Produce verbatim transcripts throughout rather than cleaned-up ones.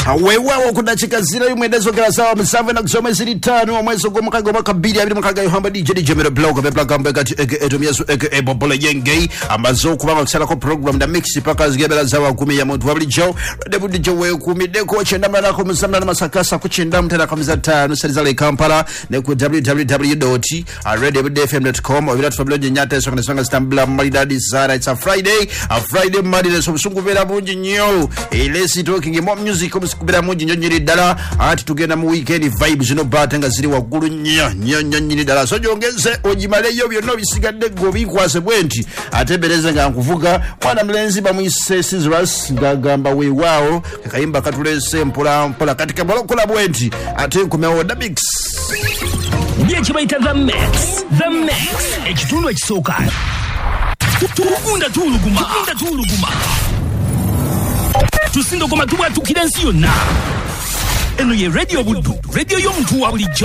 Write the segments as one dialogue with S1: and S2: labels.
S1: wewawo kudachika zira yumwedezo kala sawa msave na kusoma isiri tano wa mwezo kwa mkaga waka bidi ya mkaga yuhamba D J D J Mero Blog Bebla Gamba Gati Ege Edo Miyasu Ege Ebo Bola Yengei ambazo kubanga kusala kwa program da mixi paka zgebela zawa kumi ya mtu wabili jo Redebu D J Weo kumi deko wachenda mna kwa msamna na masakasa kuchenda mtena kwa mzata nusalizale Kampala neku w w w dot redebu d f m dot com o vilatu fabilo jenyate so kanisanga stambula malidadi zara. It's a Friday a Friday madile so msungu vela munji nyo ilesi talking more music kubira munji nyo nyiri dala ati tugenda mu weekend vibes no batenga ziri wagulu nya nya nya nyiri dala so jongeze ojimale yo byo no bisigadde gobi kwase bwenti atebereze nga nkuvuga mwana mlenzi bamwise Sizras ngagamba we wao kayimba katulese mpola mpola katika bolokola bwenti ate nkumewo da mix
S2: ndiye kibaita the mix the mix ekitundu ekisooka tukunda tuluguma tukunda tuluguma tusindo koma tuba tukira nsi yonna eno ye radio buddu radio y'omuntu wa bulijjo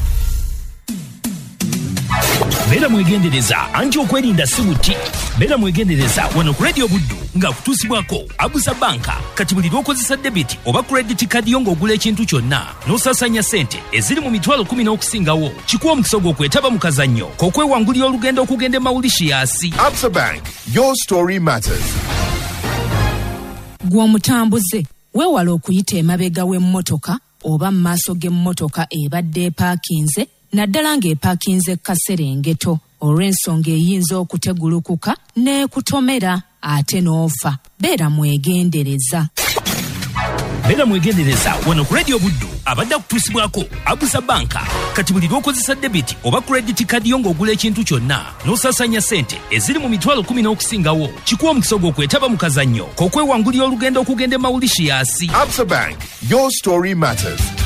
S2: bera mwegendereza anti okwerinda sibuti bera mwegendereza wano ku radio buddu nga kutusibwako Abusa Banka kati buli lwokozesa debit oba credit card yongo ogula ekintu kyonna n'osasanya sente eziri mu mitwalo kumi n'okusingawo kikuwa omukisa gw'okwetaba mu kazannyo k'okwewangulira olugendo okugenda e Mauritius.
S3: Absa Bank, your story matters.
S4: Gw'omutambuze weewala okuyita emabega w'emmotoka oba mu maaso g'emmotoka ebadde epaakinze naddala ng'epaakinze Kaserengeto olw'ensonga eyinza okutegulukuka n'ekutomera ate n'ofa. Beera mwegendereza.
S2: Beera mwegendereza wano ku radio buddu abadde akutuusibwako Abusa Banka kati buli lwokozesa debit oba credit card yongo ogula ekintu kyonna n'osasanya sente eziri mu mitwalo kumi n'okusingawo kikuwa omukisa gw'okwetaba mu kazannyo k'okwewangulira olugendo okugenda e Mauritius.
S3: Absa Bank, your story matters.